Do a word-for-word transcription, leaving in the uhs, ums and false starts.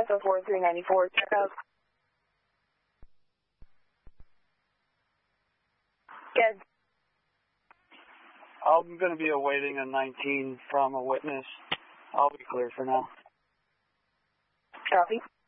Alpha four three nine four, check out. Good. I'm going to be awaiting a nineteen from a witness. I'll be clear for now. Copy.